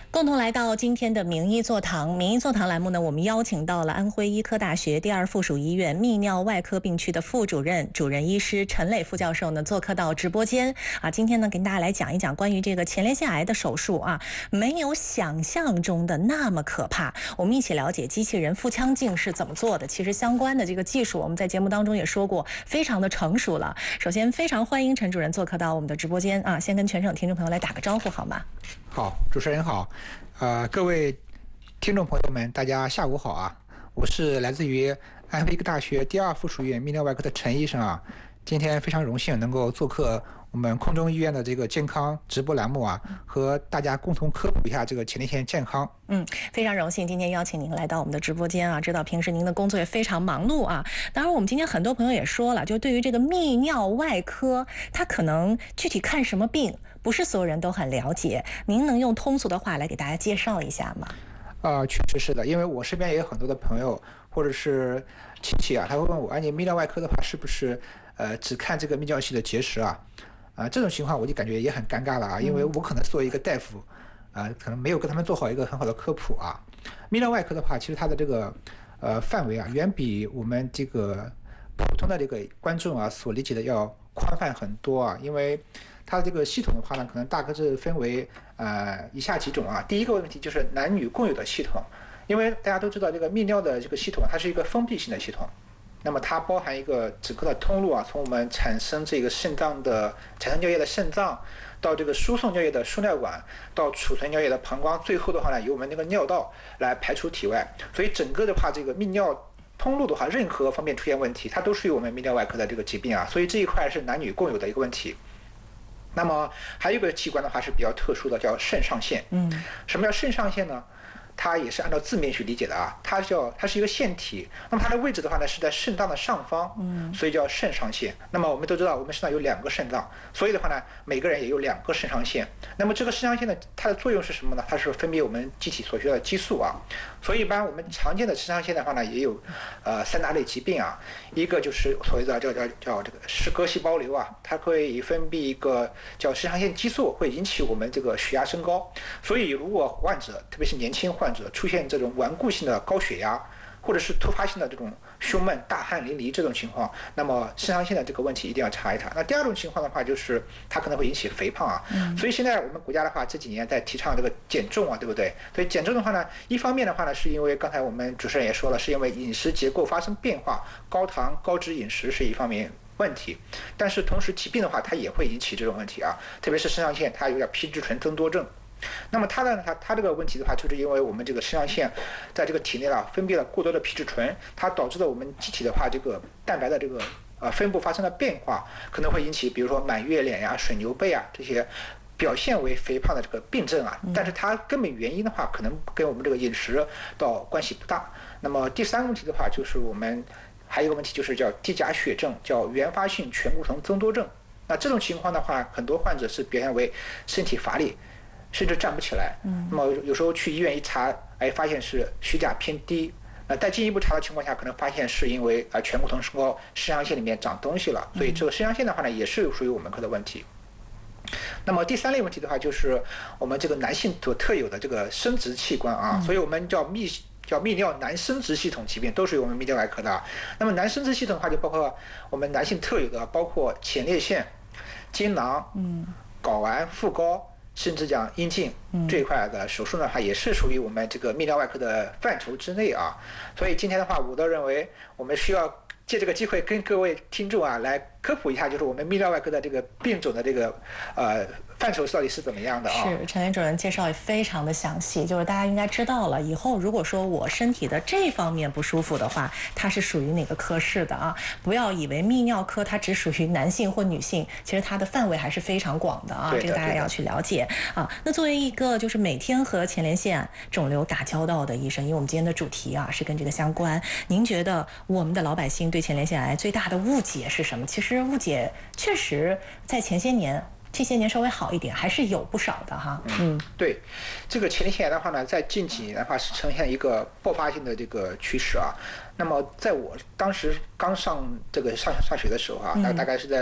共同来到今天的名医座堂。名医座堂栏目呢，我们邀请到了安徽医科大学第二附属医院泌尿外科病区的副主任、主任医师陈磊副教授呢，做客到直播间啊。今天呢，跟大家来讲一讲关于这个前列腺癌的手术啊，没有想象中的那么可怕。我们一起了解机器人腹腔镜是怎么做的。其实相关的这个技术，我们在节目当中也说过，非常的成熟了。首先，非常欢迎陈主任做客到我们的直播间啊，先跟全省听众朋友来打个招呼好吗？ 好，主持人好，各位听众朋友们，大家下午好啊！我是来自于安徽医科大学第二附属医院泌尿外科的陈医生啊。今天非常荣幸能够做客我们空中医院的这个健康直播栏目啊，和大家共同科普一下这个前列腺健康。 非常荣幸今天邀请您来到我们的直播间啊，知道平时您的工作也非常忙碌啊。当然，我们今天很多朋友也说了，就对于这个泌尿外科，它可能具体看什么病，不是所有人都很了解。您能用通俗的话来给大家介绍一下吗？ 确实是的，因为我身边也有很多的朋友或者是亲戚啊，他会问我，你泌尿外科的话是不是只看这个泌尿系的结石啊？这种情况我就感觉也很尴尬了啊，因为我可能作为一个大夫，可能没有跟他们做好一个很好的科普啊。泌尿外科的话，其实它的这个范围啊，远比我们这个普通的这个观众啊所理解的要宽泛很多啊，因为它的这个系统的话呢，可能大概是分为以下几种啊。第一个问题就是男女共有的系统，因为大家都知道这个泌尿的这个系统，它是一个封闭性的系统。那么它包含一个整个的通路啊，从我们产生这个产生尿液的肾脏，到这个输送尿液的输尿管，到储存尿液的膀胱，最后的话呢，由我们那个尿道来排出体外。所以整个的话，这个泌尿通路的话，任何方面出现问题，它都属于我们泌尿外科的这个疾病啊。所以这一块是男女共有的一个问题。那么还有一个器官的话是比较特殊的，叫肾上腺。什么叫肾上腺呢？它也是按照字面去理解的啊，它是一个腺体，那么它的位置的话呢是在肾脏的上方，所以叫肾上腺。那么我们都知道，我们身上有2个肾脏，所以的话呢，每个人也有2个肾上腺。那么这个肾上腺呢，它的作用是什么呢？它是分泌我们机体所需要的激素啊。所以一般我们常见的肾上腺的话呢，也有3大类疾病啊。一个就是所谓的叫这个嗜铬细胞瘤啊，它会分泌一个叫肾上腺激素，会引起我们这个血压升高。所以如果患者，特别是年轻患者出现这种顽固性的高血压，或者是突发性的这种胸闷、大汗淋漓这种情况，那么肾上腺的这个问题一定要查一查。那第二种情况的话，就是它可能会引起肥胖啊。所以现在我们国家的话，这几年在提倡这个减重啊，对不对？所以减重的话呢，一方面的话呢，是因为刚才我们主持人也说了，是因为饮食结构发生变化，高糖高脂饮食是一方面问题，但是同时疾病的话，它也会引起这种问题啊，特别是肾上腺，它有点皮质醇增多症。那么它这个问题的话，就是因为我们这个肾上腺在这个体内分泌了过多的皮质醇，它导致了我们机体的话，这个蛋白的这个分布发生了变化，可能会引起比如说满月脸呀、水牛背啊这些表现为肥胖的这个病症啊。但是它根本原因的话，可能跟我们这个饮食倒关系不大。那么第3个问题的话，就是我们还有一个问题，就是叫低钾血症，叫原发性醛固酮增多症。那这种情况的话，很多患者是表现为身体乏力，甚至站不起来。那么有时候去医院一查，发现是血钾偏低。在进一步查的情况下，可能发现是因为醛固酮升高，肾上腺里面长东西了。所以这个肾上腺的话呢，也是属于我们科的问题。那么第3类问题的话，就是我们这个男性所特有的这个生殖器官啊，所以我们叫泌尿男生殖系统疾病，都是我们泌尿外科的。那么男生殖系统的话，就包括我们男性特有的，包括前列腺、精囊、睾丸、附睾，甚至讲阴茎这一块的手术呢，它也是属于我们这个泌尿外科的范畴之内啊。所以今天的话，我倒认为我们需要借这个机会跟各位听众来科普一下，就是我们泌尿外科的这个病种的这个范畴到底是怎么样的啊？ 是，陈林主任介绍也非常的详细，就是大家应该知道了，以后如果说我身体的这方面不舒服的话，它是属于哪个科室的啊？不要以为泌尿科它只属于男性或女性，其实它的范围还是非常广的啊，这个大家要去了解啊。那作为一个就是每天和前列腺肿瘤打交道的医生，因为我们今天的主题啊是跟这个相关，您觉得我们的老百姓对前列腺癌最大的误解是什么？其实误解确实在这些年稍微好一点，还是有不少的哈。 对，这个前列腺癌的话呢，在近几年的话是呈现一个爆发性的这个趋势啊。那么在我当时刚上学的时候啊，大概是在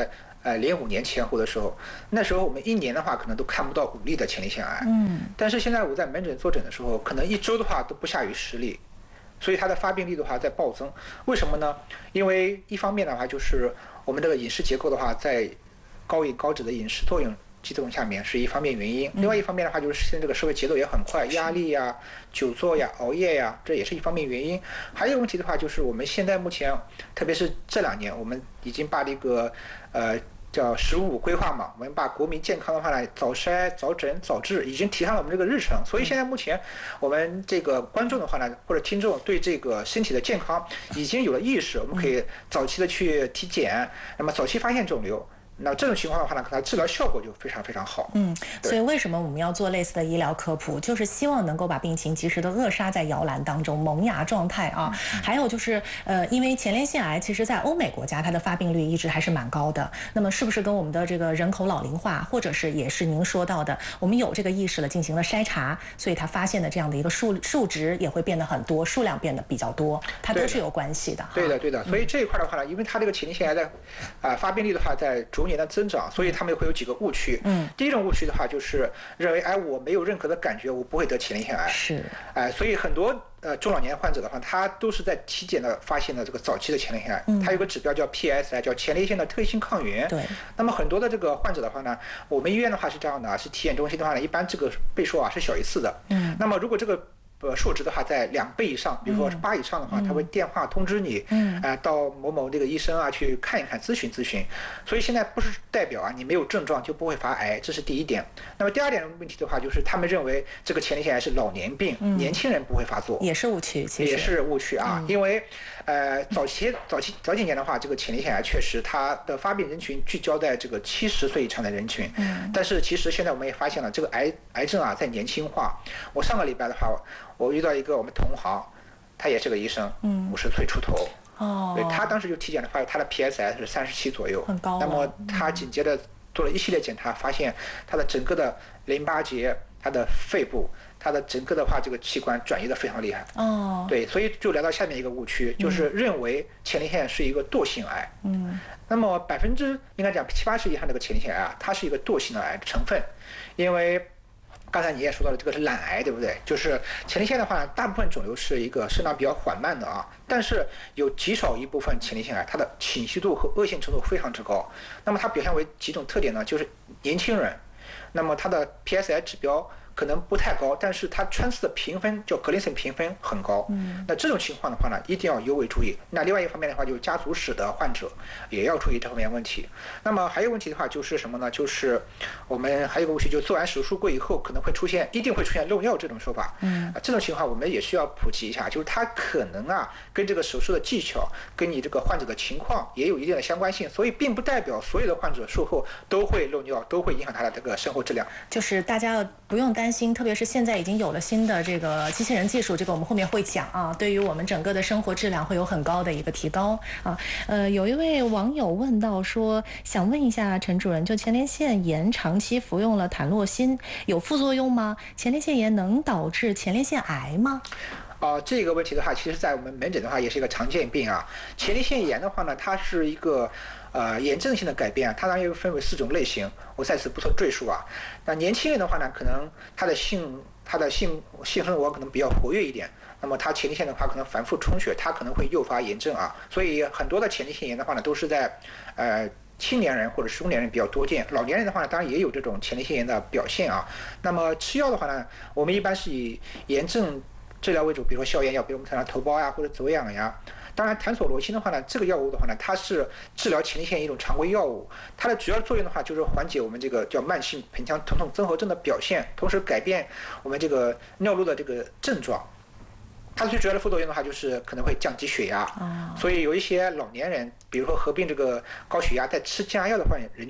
05年前后的时候，那时候我们1年的话可能都看不到5例的前列腺癌。但是现在我在门诊坐诊的时候，可能1周的话都不下于10例。所以它的发病率的话在暴增，为什么呢？因为一方面的话就是我们这个饮食结构的话，在高饮高脂的饮食作用下面是一方面原因，另外一方面的话就是现在这个社会节奏也很快，压力呀、久坐呀、熬夜呀，这也是一方面原因。还有一个问题的话就是我们现在目前，特别是这2年，我们已经把这个叫15规划嘛，我们把国民健康的话呢，早筛、早诊、早治已经提上了我们这个日程。所以现在目前我们这个观众的话呢，或者听众对这个身体的健康已经有了意识，我们可以早期的去体检，那么早期发现肿瘤。那这种情况的话呢，可能治疗效果就非常非常好。 所以为什么我们要做类似的医疗科普，就是希望能够把病情及时的扼杀在摇篮当中，萌芽状态啊。还有就是因为前列腺癌其实在欧美国家它的发病率一直还是蛮高的，那么是不是跟我们的这个人口老龄化，或者是也是您说到的，我们有这个意识了，进行了筛查，所以它发现的这样的一个数值也会变得很多，数量变得比较多，它都是有关系的。 对的。所以这一块的话呢，因为它这个前列腺癌的发病率的话在逐年的增长，所以他们会有几个误区。第一种误区的话就是认为，我没有任何的感觉，我不会得前列腺癌。 是。 所以很多中老年患者的话，他都是在体检的发现的这个早期的前列腺癌。它有个指标叫 PSI， 叫前列腺的特异性抗原。 对。 那么很多的这个患者的话呢，我们医院的话是这样的，是体检中心的话呢，一般这个倍数是小于4的。那么如果这个数值的话在2倍以上，比如说是8以上的话，他会电话通知你，到某某这个医生去看一看，咨询。所以现在不是代表你没有症状就不会发癌，这是第一点。那么第二点问题的话，就是他们认为这个前列腺癌是老年病，年轻人不会发作， 也是误区，其实也是误区啊。因为早几年的话，这个前列腺癌确实它的发病人群聚焦在这个70岁以上的人群，但是其实现在我们也发现了这个癌症在年轻化。我上个礼拜的话，我遇到一个我们同行，他也是个医生，50岁出头。对，他当时就体检的话，他的 PSI 是37左右， 很高。 那么他紧接着做了一系列检查，发现他的整个的淋巴结、他的肺部、他的整个的话这个器官转移的非常厉害。对，所以就来到下面一个误区，就是认为前列腺是一个惰性癌。那么应该讲70-80%以上这个前列腺癌它是一个惰性的癌成分，因为刚才你也说到了，这个是懒癌，对不对？就是前列腺的话，大部分肿瘤是一个生长比较缓慢的但是有极少一部分前列腺癌，它的侵袭度和恶性程度非常之高。那么它表现为几种特点呢？就是年轻人，那么它的 PSI 指标可能不太高，但是它穿刺的评分叫格林森评分很高。那这种情况的话呢，一定要尤为注意。那另外一方面的话，就是家族史的患者也要注意这方面问题。那么还有问题的话就是什么呢？就是我们还有个误区，就做完手术过以后可能一定会出现漏尿这种说法。这种情况我们也需要普及一下，就是它可能跟这个手术的技巧跟你这个患者的情况也有一定的相关性，所以并不代表所有的患者术后都会漏尿，都会影响他的这个生活质量。 就是大家不用担心，特别是现在已经有了新的这个机器人技术，这个我们后面会讲对于我们整个的生活质量会有很高的一个提高有一位网友问到说，想问一下陈主任，就前列腺炎长期服用了坦洛辛有副作用吗？前列腺炎能导致前列腺癌吗？ 这个问题的话，其实在我们门诊的话也是一个常见病前列腺炎的话呢，它是一个炎症性的改变它当然又分为4种类型，我在此不做赘述那年轻人的话呢，可能他的性生活可能比较活跃一点，那么他前列腺的话可能反复充血，它可能会诱发炎症所以很多的前列腺炎的话呢，都是在青年人或者中年人比较多见，老年人的话呢，当然也有这种前列腺炎的表现那么吃药的话呢，我们一般是以炎症治疗为主，比如说消炎药，比如我们谈到头孢或者走氧当然坦索罗辛的话呢，这个药物的话呢，它是治疗前列腺一种常规药物，它的主要作用的话就是缓解我们这个叫慢性盆腔疼痛综合症的表现，同时改变我们这个尿路的这个症状。它最主要的副作用的话，就是可能会降低血压所以有一些老年人，比如说合并这个高血压在吃降压药的人群，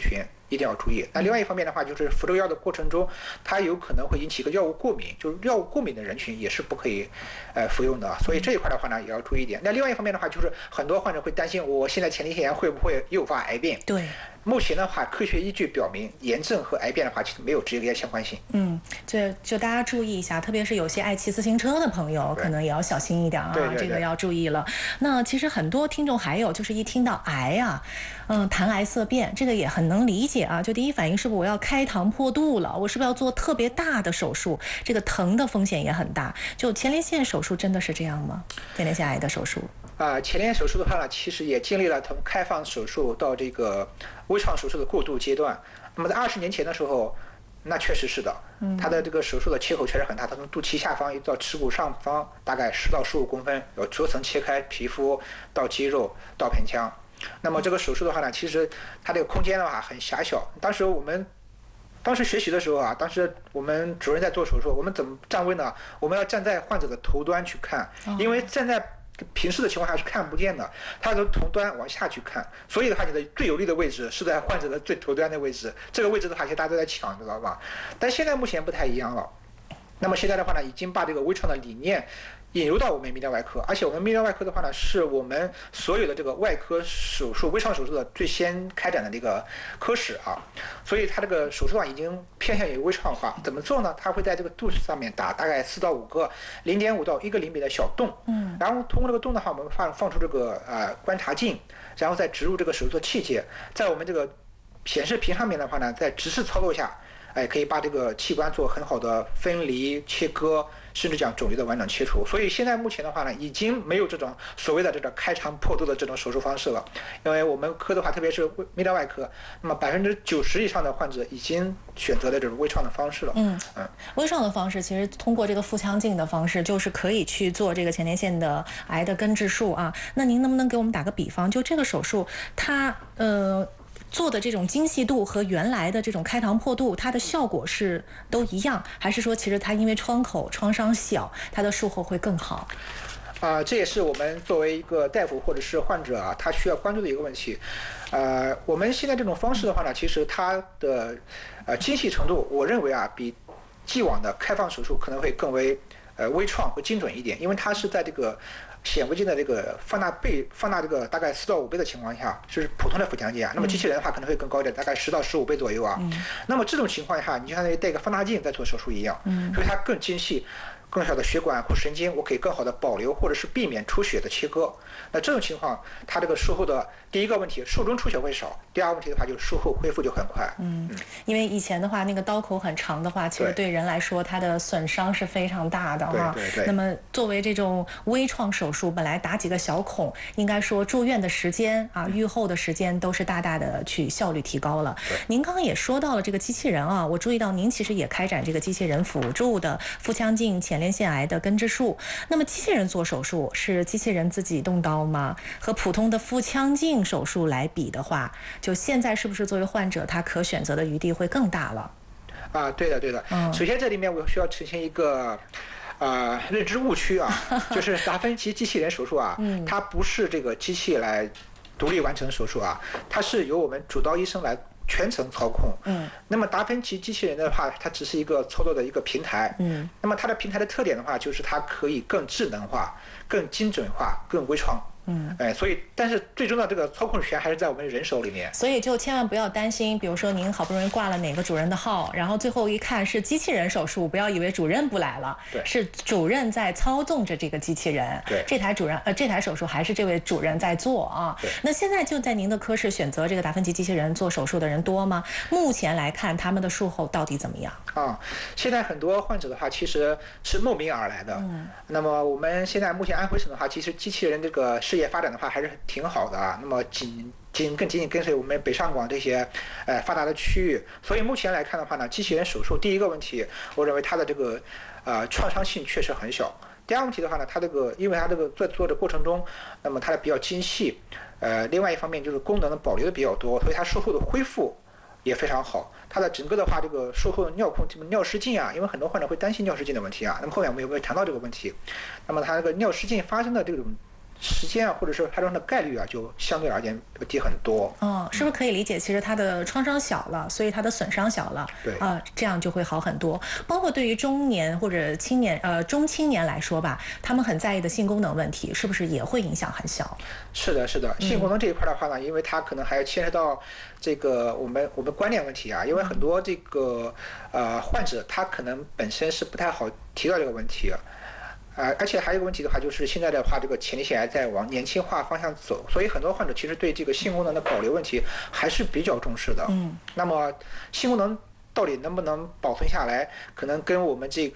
一定要注意。那另外一方面的话，就是服这个药的过程中，它有可能会引起一个药物过敏，就是药物过敏的人群也是不可以服用的，所以这一块的话呢也要注意一点。那另外一方面的话，就是很多患者会担心，我现在前列腺炎会不会诱发癌变？ 对。 目前的话，科学依据表明，炎症和癌变的话其实没有直接相关性。 就大家注意一下，特别是有些爱骑自行车的朋友，可能也要小心一点啊， 对， 这个要注意了。那其实很多听众还有就是一听到癌啊，谈癌色变，这个也很能理解啊。就第一反应是不是我要开膛破肚了？我是不是要做特别大的手术？这个疼的风险也很大。就前列腺手术真的是这样吗？前列腺癌的手术？ 前列腺手术的话呢，其实也经历了从开放手术到这个微创手术的过渡阶段。那么在20年前的时候，那确实是的，它的这个手术的切口确实很大，它从肚脐下方一直到耻骨上方，大概10到15公分，有逐层切开皮肤到肌肉到盆腔。那么这个手术的话呢，其实它这个空间的话很狭小。当时学习的时候啊，当时我们主任在做手术，我们怎么站位呢？我们要站在患者的头端去看，因为站在平视的情况下是看不见的，它从头端往下去看，所以的话，你的最有利的位置是在患者的最头端的位置。这个位置的话，现在大家都在抢，知道吧？但现在目前不太一样了。那么现在的话呢，已经把这个微创的理念引入到我们泌尿外科，而且我们泌尿外科的话呢，是我们所有的这个外科手术、微创手术的最先开展的这个科室啊，所以它这个手术已经偏向于微创化。怎么做呢？它会在这个肚子上面打大概4到5个0.5到1个厘米的小洞，然后通过这个洞的话，我们放出这个观察镜，然后再植入这个手术器械，在我们这个显示屏上面的话呢，在直视操作下，可以把这个器官做很好的分离、切割，甚至将肿瘤的完整切除。所以现在目前的话呢，已经没有这种所谓的这个开肠破肚的这种手术方式了。因为我们科的话，特别是泌尿外科，那么90%以上的患者已经选择了这种微创的方式了。 微创的方式其实通过这个腹腔镜的方式，就是可以去做这个前列腺的癌的根治术啊。那您能不能给我们打个比方，就这个手术它做的这种精细度和原来的这种开膛破肚，它的效果是都一样，还是说其实它因为创伤小，它的术后会更好？ 这也是我们作为一个大夫或者是患者啊，他需要关注的一个问题。我们现在这种方式的话呢，其实它的精细程度，我认为啊，比既往的开放手术可能会更为微创会精准一点，因为它是在这个显微镜的这个放大这个大概4到5倍的情况下，是普通的腹腔镜啊。那么机器人的话可能会更高一点，大概10到15倍左右啊。那么这种情况下，你就相当于带一个放大镜在做手术一样，所以它更精细。更小的血管或神经，我可以更好的保留或者是避免出血的切割。那这种情况，它这个术后的第一个问题，术中出血会少；第二个问题的话，就是术后恢复就很快。 因为以前的话，那个刀口很长的话，其实对人来说，它的损伤是非常大的哈。 对。 那么作为这种微创手术，本来打几个小孔，应该说住院的时间啊、愈后的时间都是大大的去效率提高了。您刚刚也说到了这个机器人啊，我注意到您其实也开展这个机器人辅助的腹腔镜前列腺癌的根治术。那么机器人做手术是机器人自己动刀吗？和普通的腹腔镜手术来比的话，就现在是不是作为患者他可选择的余地会更大了？ 对的。首先这里面我需要澄清一个认知误区啊，就是达芬奇机器人手术啊，它不是这个机器来独立完成手术啊，它是由我们主刀医生来全程操控。那么达芬奇机器人的话，它只是一个操作的一个平台。那么它的平台的特点的话，就是它可以更智能化、更精准化、更微创。所以，但是最终的这个操控权还是在我们人手里面。 所以就千万不要担心，比如说您好不容易挂了哪个主任的号，然后最后一看是机器人手术，不要以为主任不来了，是主任在操纵着这个机器人。这台手术还是这位主任在做啊。那现在就在您的科室选择这个达芬奇机器人做手术的人多吗？目前来看，他们的术后到底怎么样？ 现在很多患者的话，其实是慕名而来的。那么我们现在目前安徽省的话，其实机器人这个事业发展的话还是挺好的啊。那么仅仅跟随我们北上广这些发达的区域，所以目前来看的话呢，机器人手术第一个问题，我认为它的这个创伤性确实很小。第二个问题的话呢，它这个因为它这个在做的过程中，那么它的比较精细，另外一方面就是功能的保留的比较多，所以它术后的恢复也非常好。它的整个的话，这个术后的尿失禁啊，因为很多患者会担心尿失禁的问题啊，那么后面我们有没有谈到这个问题？那么它这个尿失禁发生的这种时间啊，或者是发生的概率啊，就相对而言低很多。 是不是可以理解，其实它的创伤小了，所以它的损伤小了， 对这样就会好很多。包括对于中年或者青年中青年来说吧，他们很在意的性功能问题，是不是也会影响很小？ 是的，是的，性功能这一块的话呢，因为它可能还要牵扯到这个我们观念问题啊，因为很多这个患者他可能本身是不太好提到这个问题。而且还有一个问题的话，就是现在的话，这个前列腺癌在往年轻化方向走，所以很多患者其实对这个性功能的保留问题还是比较重视的。那么性功能到底能不能保存下来，可能跟我们这个